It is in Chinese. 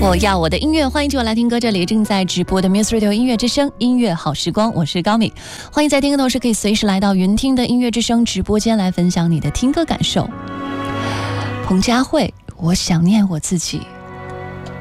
我要我的音乐，欢迎继续来听歌，这里正在直播的 Muse Radio 音乐之声音乐好时光，我是高敏，欢迎在听的同时可以随时来到云听的音乐之声直播间来分享你的听歌感受。彭佳慧，我想念我自己。